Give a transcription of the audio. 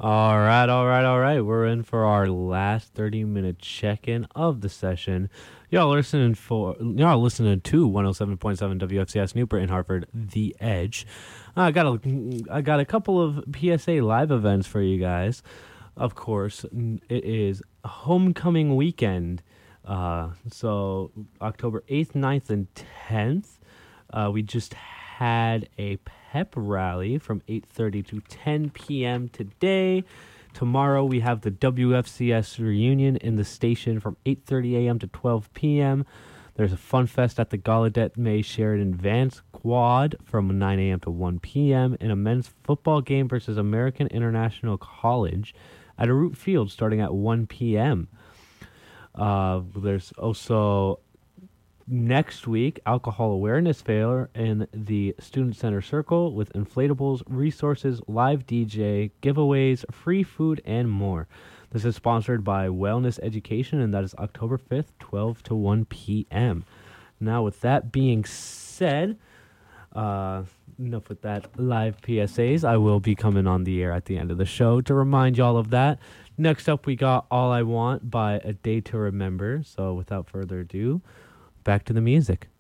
All right. We're in for our last 30-minute check-in of the session. Y'all listening to 107.7 WFCS Newport in Hartford, The Edge. I got a couple of PSA live events for you guys. Of course, it is homecoming weekend. So October 8th, 9th, and 10th. We just had a pep rally from 8:30 to 10 p.m. today. Tomorrow we have the WFCS reunion in the station from 8:30 a.m. to 12 p.m. There's a fun fest at the Gallaudet May Sheridan Vance Quad from 9 a.m. to 1 p.m. and a men's football game versus American International College at a Root Field starting at 1 p.m. There's also next week alcohol awareness fair in the Student Center Circle with inflatables, resources, live DJ, giveaways, free food, and more. This is sponsored by Wellness Education, and that is October 5th, 12 to 1 p.m. Now, with that being said, enough with that live PSAs. I will be coming on the air at the end of the show to remind y'all of that. Next up, we got All I Want by A Day to Remember. So without further ado, back to the music.